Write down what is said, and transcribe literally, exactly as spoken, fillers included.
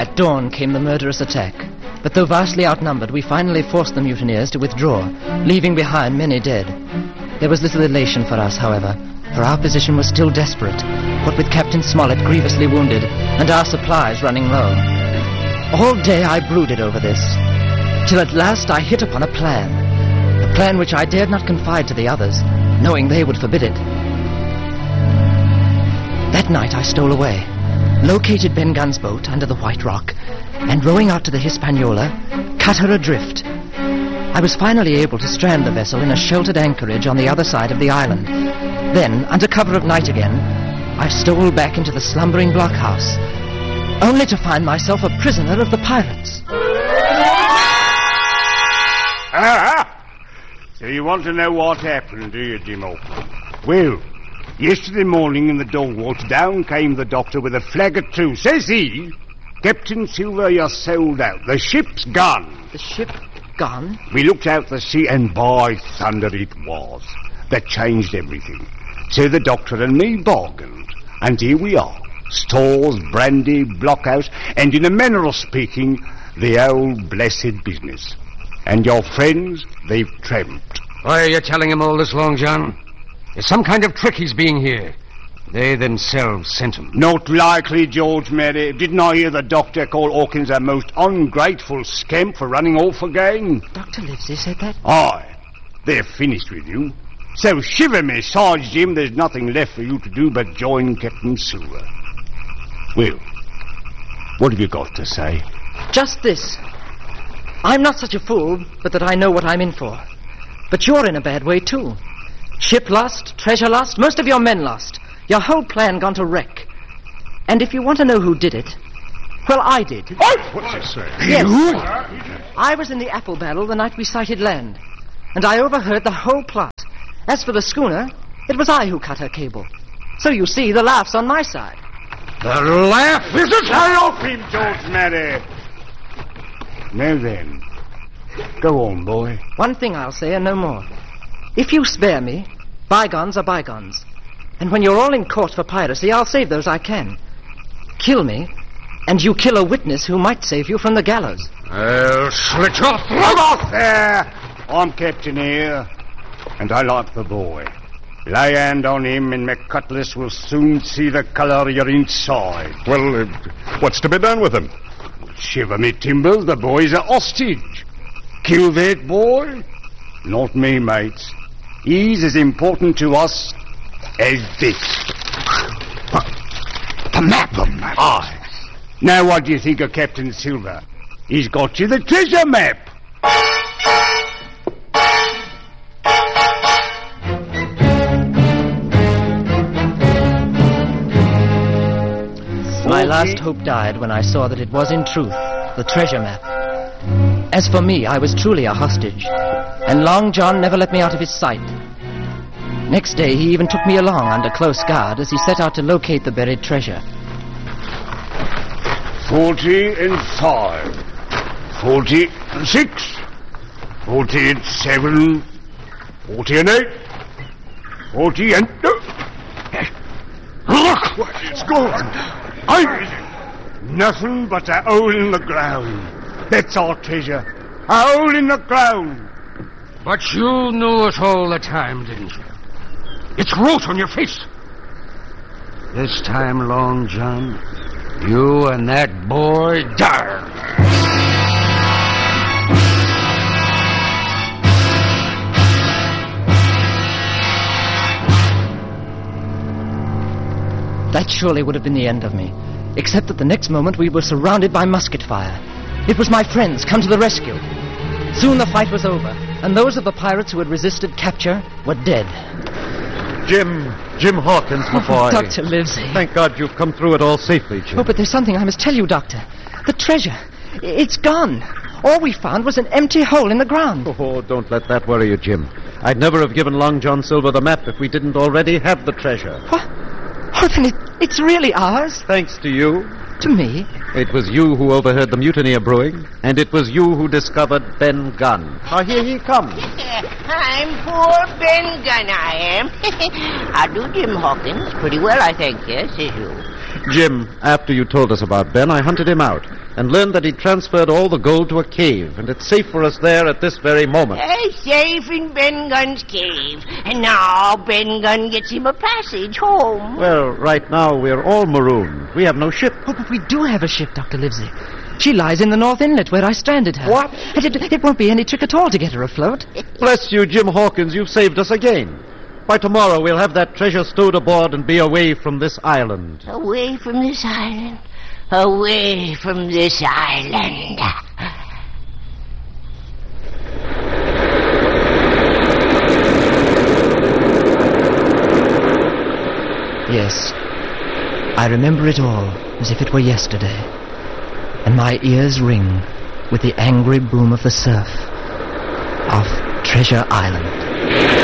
At dawn came the murderous attack. But though vastly outnumbered, we finally forced the mutineers to withdraw, leaving behind many dead. There was little elation for us, however, for our position was still desperate, what with Captain Smollett grievously wounded and our supplies running low. All day I brooded over this, till at last I hit upon a plan, a plan which I dared not confide to the others, knowing they would forbid it. That night I stole away, located Ben Gunn's boat under the White Rock, and rowing out to the Hispaniola, cut her adrift. I was finally able to strand the vessel in a sheltered anchorage on the other side of the island. Then, under cover of night again, I stole back into the slumbering blockhouse, only to find myself a prisoner of the pirates. Ah! So you want to know what happened, do you, Jim Hawkins? Well, yesterday morning in the Dogwatch, down came the doctor with a flag of truce. Says he, Captain Silver, you're sold out. The ship's gone. The ship gone? We looked out to sea, and by thunder it was. That changed everything. So the doctor and me bargained, and here we are. Stores, brandy, blockhouse, and in a manner of speaking, the old blessed business. And your friends, they've tramped. Why are you telling him all this, Long John? It's some kind of trick he's being here. They themselves sent him. Not likely, George Mary. Didn't I hear the doctor call Hawkins a most ungrateful scamp for running off again? Doctor Livesey said that? Aye. They're finished with you. So shiver me, Sarge Jim, there's nothing left for you to do but join Captain Silver. Well, what have you got to say? Just this. I'm not such a fool, but that I know what I'm in for. But you're in a bad way, too. Ship lost, treasure lost, most of your men lost. Your whole plan gone to wreck. And if you want to know who did it, well, I did. What's he say? Yes. I was in the apple barrel the night we sighted land, and I overheard the whole plot. As for the schooner, it was I who cut her cable. So you see, the laugh's on my side. The laugh is it? Hurry off him, George Mary. Now then, go on, boy. One thing I'll say and no more. If you spare me, bygones are bygones. And when you're all in court for piracy, I'll save those I can. Kill me, and you kill a witness who might save you from the gallows. I'll slit your throat. Come off there! I'm captain here, and I like the boy. Lay hand on him, and my cutlass will soon see the colour you're inside. Well, uh, what's to be done with him? Shiver me timbers, the boy's a hostage. Kill that boy? Not me, mates. He's as important to us as this. The map, the map. Aye. Now what do you think of Captain Silver? He's got you the treasure map. My last hope died when I saw that it was in truth the treasure map. As for me, I was truly a hostage, and Long John never let me out of his sight. Next day, he even took me along under close guard as he set out to locate the buried treasure. Forty and five. Forty and six. Forty and seven. Forty and eight. Forty and... Look! What, it's gone. I... Nothing but a hole in the ground. That's our treasure. A hole in the ground. But you knew it all the time, didn't you? It's wrote on your face. This time, Long John, you and that boy die. That surely would have been the end of me, except that the next moment we were surrounded by musket fire. It was my friends come to the rescue. Soon the fight was over, and those of the pirates who had resisted capture were dead. Jim, Jim Hawkins, my boy. Doctor Livesey. Thank God you've come through it all safely, Jim. Oh, but there's something I must tell you, Doctor. The treasure, it's gone. All we found was an empty hole in the ground. Oh, don't let that worry you, Jim. I'd never have given Long John Silver the map if we didn't already have the treasure. What? Oh, then it, it's really ours? Thanks to you. To me? It was you who overheard the mutiny brewing, and it was you who discovered Ben Gunn. Now, here he comes. I'm poor Ben Gunn, I am. How do, Jim Hawkins? Pretty well, I thank you, says you. Jim, after you told us about Ben, I hunted him out and learned that he transferred all the gold to a cave, and it's safe for us there at this very moment. Uh, safe in Ben Gunn's cave. And now Ben Gunn gets him a passage home. Well, right now we're all marooned. We have no ship. Oh, but we do have a ship, Doctor Livesey. She lies in the North Inlet where I stranded her. What? And it, it won't be any trick at all to get her afloat. Bless you, Jim Hawkins, you've saved us again. By tomorrow we'll have that treasure stowed aboard and be away from this island. Away from this island. Away from this island. Yes, I remember it all as if it were yesterday, and my ears ring with the angry boom of the surf off Treasure Island.